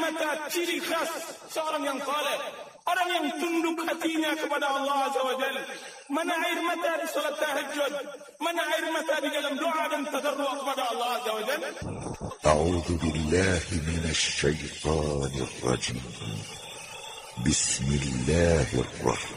mata ciri khas seorang yang saleh, orang yang tunduk hatinya kepada Allah Azza wa Jalla. Mana air mata di salat tahajud, mana air mata di dalam doa dan tadarruk kepada Allah Azza wa Jalla. A'udzu billahi minasy syaithanir rajim. Bismillahirrahmanirrahim.